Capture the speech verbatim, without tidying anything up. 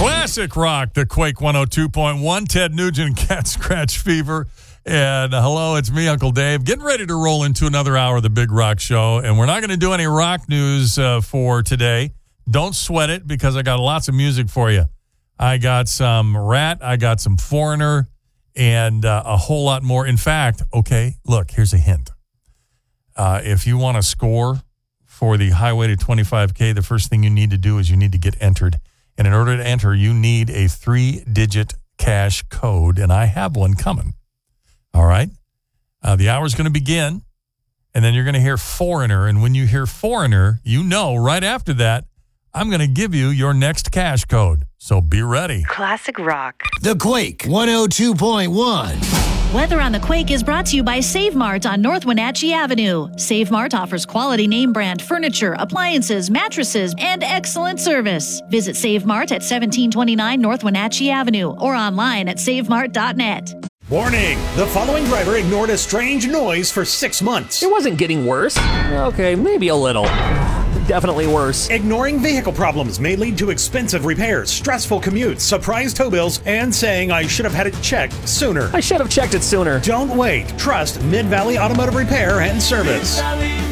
Classic rock, the Quake one oh two point one, Ted Nugent, Cat Scratch Fever. And uh, hello, it's me, Uncle Dave, getting ready to roll into another hour of the Big Rock Show. And we're not going to do any rock news uh, for today. Don't sweat it, because I got lots of music for you. I got some Rat, I got some Foreigner, and uh, a whole lot more. In fact, okay, look, here's a hint. Uh, if you want to score for the Highway to twenty-five K, the first thing you need to do is you need to get entered. And in order to enter, you need a three-digit cash code, and I have one coming. All right? Uh, the hour's going to begin, and then you're going to hear Foreigner. And when you hear Foreigner, you know right after that, I'm going to give you your next cash code. So be ready. Classic rock. The Quake one oh two point one. Weather on the Quake is brought to you by Save Mart on North Wenatchee Avenue. Save Mart offers quality name brand furniture, appliances, mattresses, and excellent service. Visit Save Mart at seventeen twenty-nine North Wenatchee Avenue or online at save mart dot net. Warning! The following driver ignored a strange noise for six months. It wasn't getting worse. Okay, maybe a little. Definitely worse. Ignoring vehicle problems may lead to expensive repairs, stressful commutes, surprise tow bills, and saying I should have had it checked sooner. I should have checked it sooner. Don't wait. Trust Mid-Valley Automotive Repair and Service.